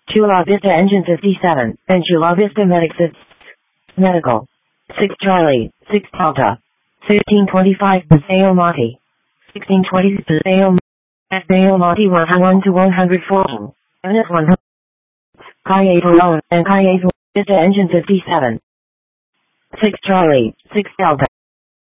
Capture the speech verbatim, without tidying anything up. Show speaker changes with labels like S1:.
S1: Chula Vista Engine fifty-seven, and Chula Vista Medic Medical. six Charlie, six Delta. fifteen twenty-five Paseo Monte. sixteen twenty Paseo Paseo Monte one to one hundred fourteen. Unit one hundred. Calle Verone and Calle Vista Engine fifty-seven. six Charlie, six Delta.